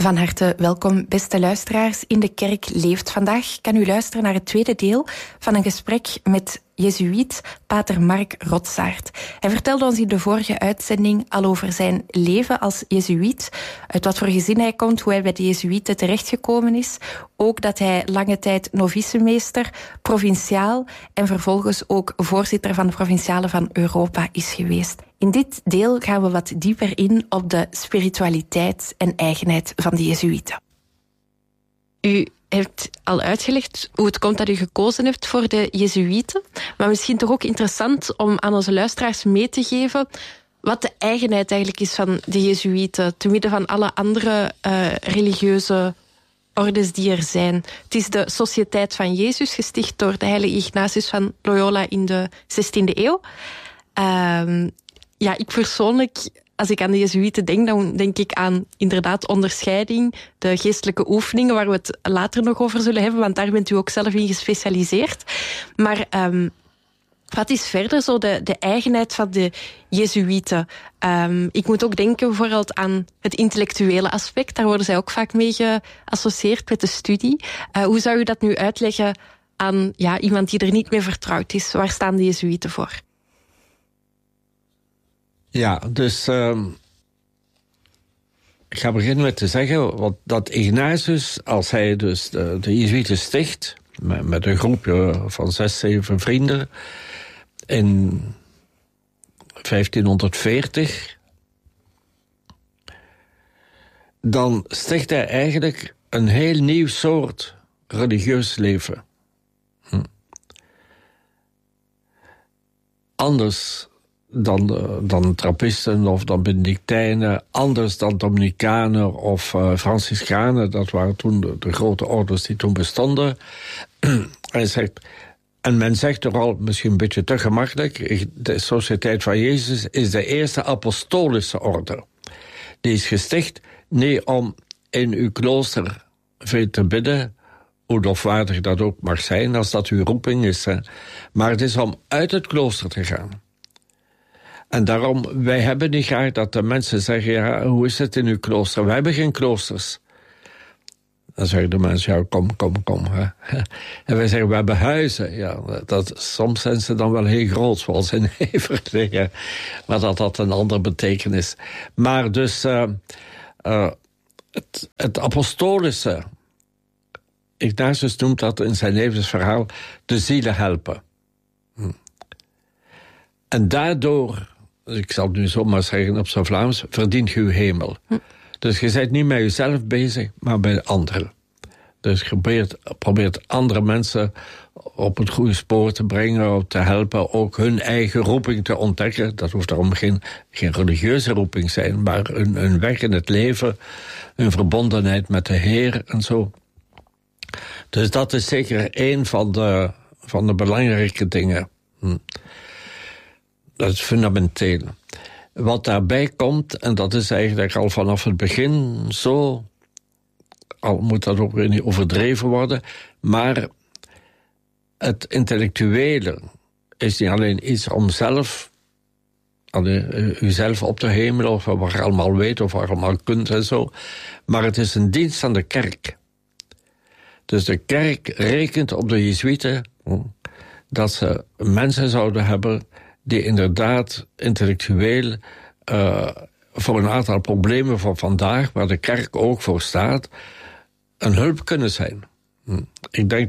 Van harte welkom, beste luisteraars. In de Kerk leeft vandaag kan u luisteren naar het tweede deel van een gesprek met jezuïet pater Mark Rotsaert. Hij vertelde ons in de vorige uitzending al over zijn leven als jezuïet, uit wat voor gezin hij komt, hoe hij bij de jezuïeten terechtgekomen is, ook dat hij lange tijd novicemeester, provinciaal en vervolgens ook voorzitter van de Provinciale van Europa is geweest. In dit deel gaan we wat dieper in op de spiritualiteit en eigenheid van de jezuïeten. U hebt al uitgelegd hoe het komt dat u gekozen hebt voor de jezuïeten, maar misschien toch ook interessant om aan onze luisteraars mee te geven wat de eigenheid eigenlijk is van de jezuïeten, te midden van alle andere religieuze ordes die er zijn. Het is de Sociëteit van Jezus, gesticht door de heilige Ignatius van Loyola in de 16e eeuw. Ik persoonlijk, als ik aan de jezuïeten denk, dan denk ik aan inderdaad onderscheiding, de geestelijke oefeningen, waar we het later nog over zullen hebben, want daar bent u ook zelf in gespecialiseerd. Maar wat is verder zo de eigenheid van de jezuïeten? Ik moet ook denken bijvoorbeeld aan het intellectuele aspect. Daar worden zij ook vaak mee geassocieerd met de studie. Hoe zou u dat nu uitleggen aan iemand die er niet mee vertrouwd is? Waar staan de jezuïeten voor? Ja, dus ik ga beginnen met te zeggen dat Ignatius, als hij dus de jezuïeten sticht, met een groepje van 6, 7 vrienden, in 1540, dan sticht hij eigenlijk een heel nieuw soort religieus leven. Anders dan Trappisten of dan Benedictijnen, anders dan Dominicanen of Franciscanen. Dat waren toen de grote orders die toen bestonden. En men zegt toch al, misschien een beetje te gemakkelijk, de Sociëteit van Jezus is de eerste apostolische orde. Die is gesticht niet om in uw klooster veel te bidden, hoe lofwaardig dat ook mag zijn, als dat uw roeping is. Maar het is om uit het klooster te gaan. En daarom, wij hebben niet graag dat de mensen zeggen, hoe is het in uw klooster? Wij hebben geen kloosters. Dan zeggen de mensen, kom. Hè. En wij zeggen, we hebben huizen. Ja, soms zijn ze dan wel heel groot, zoals in Everdingen. Maar dat had een andere betekenis. Maar dus, het apostolische, Ignatius noemt dat in zijn levensverhaal, de zielen helpen. En daardoor, ik zal het nu zomaar zeggen op zijn Vlaams, verdient je uw hemel. Dus je bent niet met jezelf bezig, maar met anderen. Dus je probeert andere mensen op het goede spoor te brengen, te helpen, ook hun eigen roeping te ontdekken. Dat hoeft daarom geen religieuze roeping zijn, maar een weg in het leven, een verbondenheid met de Heer en zo. Dus dat is zeker een van de belangrijke dingen. Dat is fundamenteel. Wat daarbij komt, en dat is eigenlijk al vanaf het begin zo, al moet dat ook weer niet overdreven worden, maar het intellectuele is niet alleen iets om zelf, uzelf op te hemelen, of wat je allemaal weet, of wat je allemaal kunt en zo, maar het is een dienst aan de kerk. Dus de kerk rekent op de jezuïeten dat ze mensen zouden hebben die inderdaad intellectueel voor een aantal problemen van vandaag, waar de kerk ook voor staat, een hulp kunnen zijn. Ik denk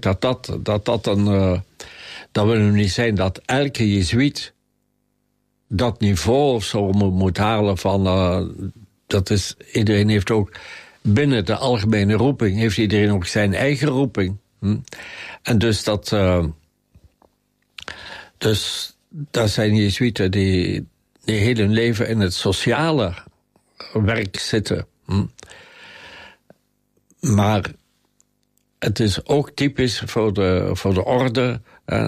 dat wil nu niet zijn dat elke jezuïet dat niveau of zo moet halen van, iedereen heeft ook binnen de algemene roeping, heeft iedereen ook zijn eigen roeping. En dus dat zijn jezuïeten die heel hun leven in het sociale werk zitten. Maar het is ook typisch voor de orde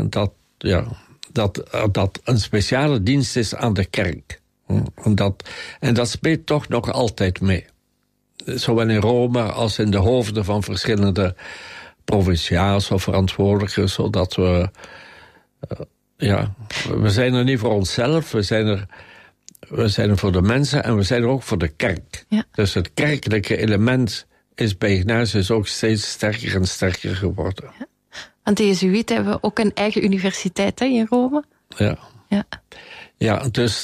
dat een speciale dienst is aan de kerk. En dat speelt toch nog altijd mee. Zowel in Rome als in de hoofden van verschillende provinciaals of verantwoordelijken, zodat we zijn er niet voor onszelf, we zijn er voor de mensen en we zijn er ook voor de kerk. Ja. Dus het kerkelijke element is bij Ignatius ook steeds sterker en sterker geworden. Ja. Want de Jezuïeten hebben ook een eigen universiteit in Rome. Ja, dus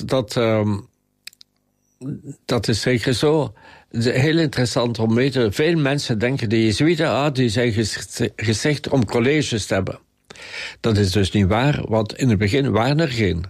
dat is zeker zo. Heel interessant om te weten. Veel mensen denken, de Jezuïeten, die zijn gesticht om colleges te hebben. Dat is dus niet waar, want in het begin waren er geen.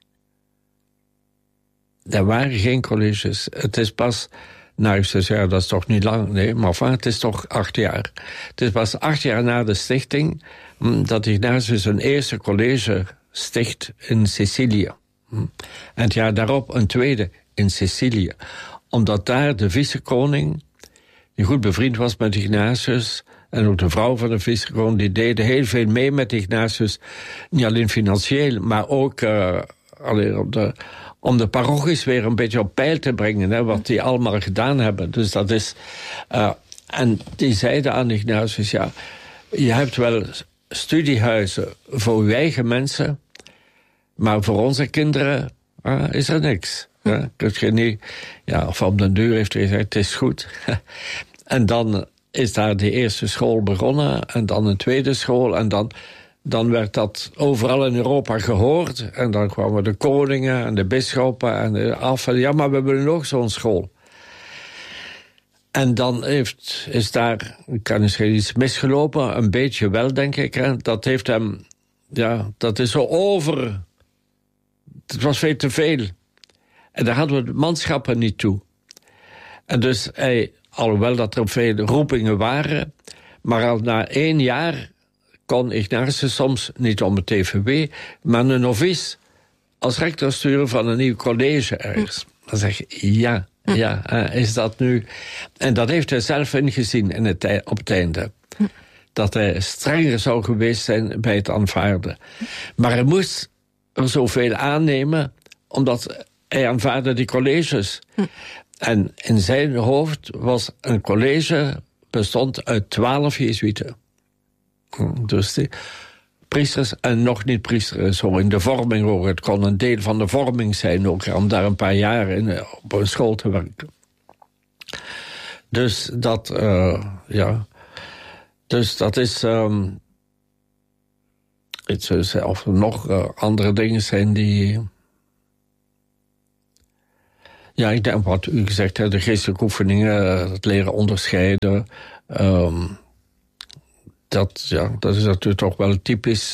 Er waren geen colleges. Het is pas, ik zou zeggen, dat is toch niet lang, nee, maar het is toch 8 jaar. Het is pas 8 jaar na de stichting dat Ignatius een eerste college sticht in Sicilië. En het jaar daarop een tweede in Sicilië. Omdat daar de vicekoning, die goed bevriend was met Ignatius, en ook de vrouw van de vicekoning, die deden heel veel mee met Ignatius. Niet alleen financieel, maar ook om de parochies weer een beetje op peil te brengen, hè, wat die allemaal gedaan hebben. Dus dat is... en die zeiden aan Ignatius, ja, je hebt wel studiehuizen voor uw eigen mensen, maar voor onze kinderen is er niks. Kun je niet... Ja, of op de deur heeft hij gezegd, het is goed. En dan is daar de eerste school begonnen, en dan een tweede school, en dan werd dat overal in Europa gehoord. En dan kwamen de koningen en de bisschoppen en ja, maar we willen nog zo'n school. En dan is daar, kan eens iets misgelopen, een beetje wel, denk ik. Hè. Dat heeft hem, ja, dat is zo over. Het was veel te veel. En daar hadden we de manschappen niet toe. En dus alhoewel dat er veel roepingen waren, maar al na 1 jaar kon Ignatius soms, niet om het TVW, maar een novice als rector sturen van een nieuw college ergens. Dan zeg je, is dat nu... En dat heeft hij zelf ingezien op het einde. Dat hij strenger zou geweest zijn bij het aanvaarden. Maar hij moest er zoveel aannemen, omdat hij aanvaarde die colleges. En in zijn hoofd was een college bestond uit 12 Jezuïeten. Dus die priesters en nog niet priesters, zo in de vorming ook. Het kon een deel van de vorming zijn ook, om daar een paar jaar op een school te werken. Dus dat, Dus dat is... of er nog andere dingen zijn die... Ja, ik denk wat u gezegd hebt, de geestelijke oefeningen, het leren onderscheiden. Dat is natuurlijk toch wel typisch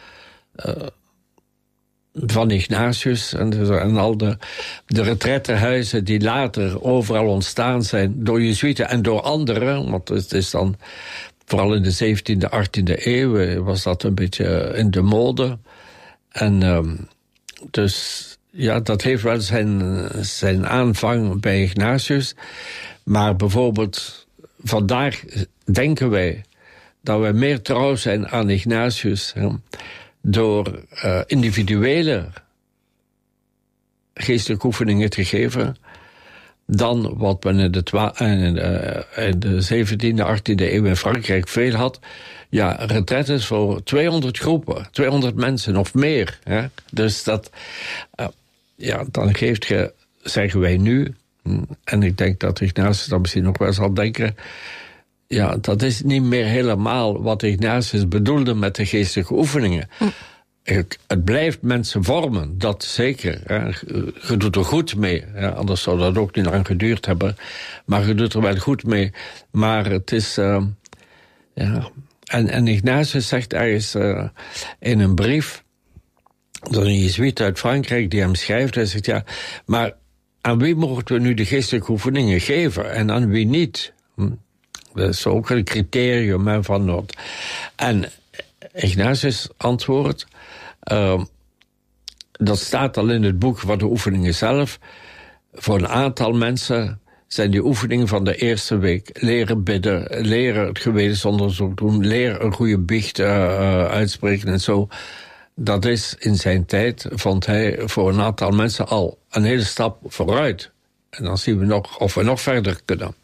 van Ignatius. En al de retraitehuizen die later overal ontstaan zijn door Jezuïeten en door anderen. Want het is dan, vooral in de 17e, 18e eeuw, was dat een beetje in de mode. En dus... Ja, dat heeft wel zijn aanvang bij Ignatius. Maar bijvoorbeeld, vandaag denken wij dat we meer trouw zijn aan Ignatius door individuele geestelijke oefeningen te geven dan wat men in de 17e, 18e eeuw in Frankrijk veel had. Ja, retraites voor 200 groepen, 200 mensen of meer. Hè? Dus dat... dan zeggen wij nu, en ik denk dat Ignatius dat misschien nog wel zal denken, ja, dat is niet meer helemaal wat Ignatius bedoelde met de geestelijke oefeningen. Het blijft mensen vormen, dat zeker. Hè. Je doet er goed mee, hè. Anders zou dat ook niet lang geduurd hebben. Maar je doet er wel goed mee. Maar het is... En Ignatius zegt ergens in een brief... Dat is een Jezuïet uit Frankrijk die hem schrijft. Hij zegt, ja, maar aan wie mogen we nu de geestelijke oefeningen geven en aan wie niet? Dat is ook een criterium van Noord. En Ignatius antwoordt, dat staat al in het boek van de oefeningen zelf. Voor een aantal mensen zijn die oefeningen van de eerste week. Leren bidden, leren het gewetensonderzoek doen, leren een goede biecht uitspreken en zo. Dat is in zijn tijd, vond hij voor een aantal mensen al een hele stap vooruit. En dan zien we nog of we nog verder kunnen.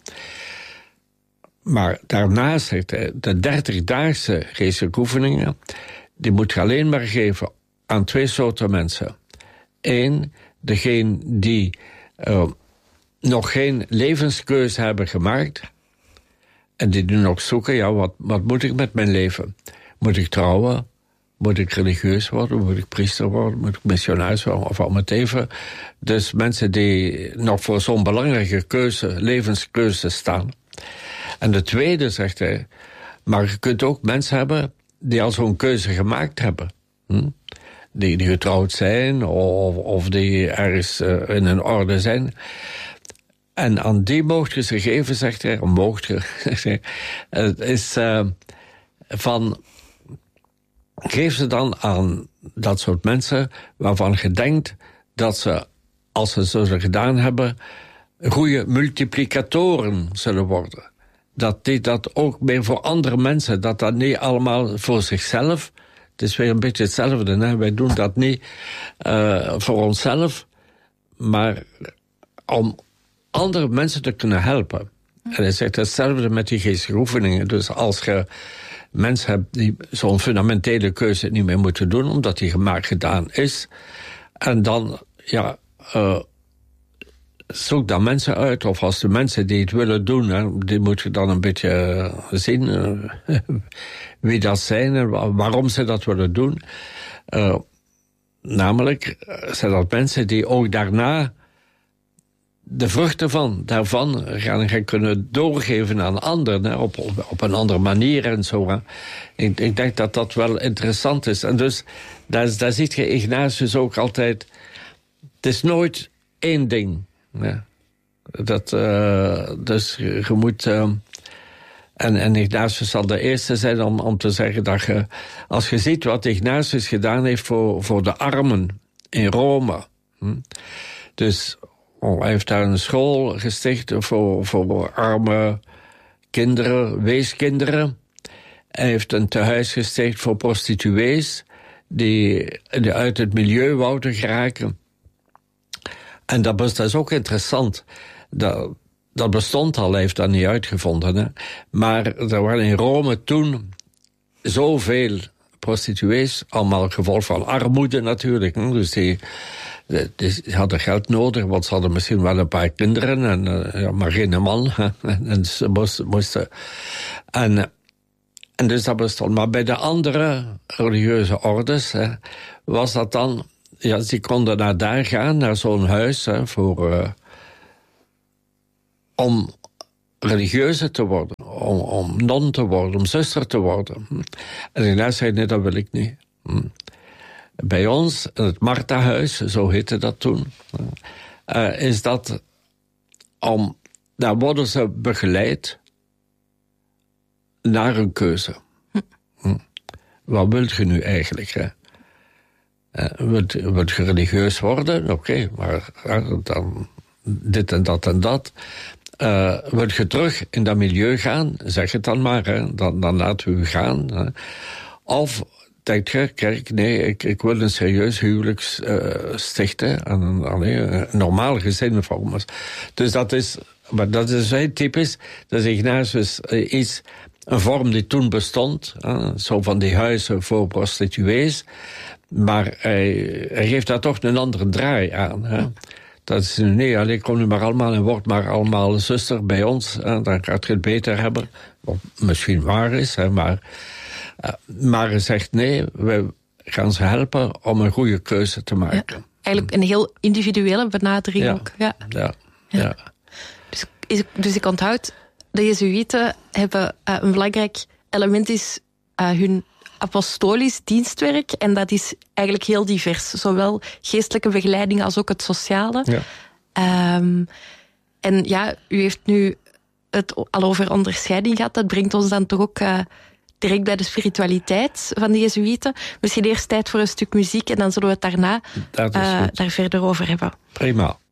Maar daarnaast zegt hij, de 30-daagse geestelijke oefeningen, die moet je alleen maar geven aan 2 soorten mensen. 1, degene die nog geen levenskeuze hebben gemaakt. En die doen ook zoeken, ja, wat moet ik met mijn leven? Moet ik trouwen? Moet ik religieus worden? Moet ik priester worden? Moet ik missionaris worden? Of allemaal even. Dus mensen die nog voor zo'n belangrijke levenskeuze staan. En de tweede, zegt hij, maar je kunt ook mensen hebben die al zo'n keuze gemaakt hebben. Die getrouwd zijn of die ergens in een orde zijn. En aan die mocht je ze geven, zegt hij, het is van, geef ze dan aan dat soort mensen waarvan je denkt dat ze, als ze zo gedaan hebben, goede multiplicatoren zullen worden. Dat die dat ook meer voor andere mensen, dat niet allemaal voor zichzelf. Het is weer een beetje hetzelfde, hè? Wij doen dat niet voor onszelf, maar om andere mensen te kunnen helpen. En hij zegt hetzelfde met die geestelijke oefeningen. Dus als je mensen hebt die zo'n fundamentele keuze niet meer moeten doen, omdat die gedaan is, en dan, zoek dan mensen uit, of als de mensen die het willen doen, hè, die moet je dan een beetje zien wie dat zijn en waarom ze dat willen doen. Namelijk zijn dat mensen die ook daarna de vruchten daarvan gaan kunnen doorgeven aan anderen, hè, op een andere manier en zo. Hè. Ik denk dat dat wel interessant is. En dus, daar ziet je Ignatius ook altijd. Het is nooit één ding. Ja. Dus je moet. En Ignatius zal de eerste zijn om te zeggen dat je, als je ziet wat Ignatius gedaan heeft voor de armen in Rome. Dus hij heeft daar een school gesticht voor arme kinderen, weeskinderen. Hij heeft een tehuis gesticht voor prostituees die uit het milieu wouden geraken. En dat is ook interessant. Dat bestond al, hij heeft dat niet uitgevonden. Hè. Maar er waren in Rome toen zoveel prostituees, allemaal gevolg van armoede natuurlijk. Hè. Dus die hadden geld nodig, want ze hadden misschien wel een paar kinderen, maar geen man. En ze moesten. En dus dat bestond. Maar bij de andere religieuze ordes was dat dan. Ja, ze konden naar daar gaan, naar zo'n huis, om religieuze te worden, om non te worden, om zuster te worden. En Ignatius zei, nee, dat wil ik niet. Bij ons, het Martha-huis, zo heette dat toen, is dat daar worden ze begeleid naar een keuze. Wat wilt je nu eigenlijk, hè? Wilt je religieus worden? Oké, maar dan dit en dat en dat. Wilt je terug in dat milieu gaan? Zeg het dan maar, hè. Dan laten we u gaan. Hè. Of denkt je, kijk, nee, ik wil een serieus huwelijk stichten. En een normaal gezin vormen. Dus dat is heel typisch. Dat is Ignatius een vorm die toen bestond. Zo van die huizen voor prostituees. Maar hij geeft daar toch een andere draai aan. Hè. Dat is nee, alleen kom nu maar allemaal en word maar allemaal zuster bij ons. Hè. Dan gaat je het beter hebben. Wat misschien waar is, hè, maar hij zegt nee, we gaan ze helpen om een goede keuze te maken. Ja, eigenlijk een heel individuele benadering ook. Ja. Dus ik onthoud, de Jezuïeten hebben een belangrijk element is hun apostolisch dienstwerk. En dat is eigenlijk heel divers. Zowel geestelijke begeleiding als ook het sociale. Ja. En ja, u heeft nu het al over onderscheiding gehad. Dat brengt ons dan toch ook direct bij de spiritualiteit van de Jezuïeten. Misschien eerst tijd voor een stuk muziek en dan zullen we het daarna daar verder over hebben. Prima.